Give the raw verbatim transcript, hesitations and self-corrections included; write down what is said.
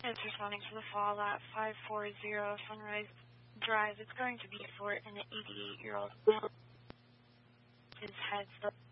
It's responding to the fall at five forty Sunrise Drive. It's going to be for an eighty-eight-year-old male. His head's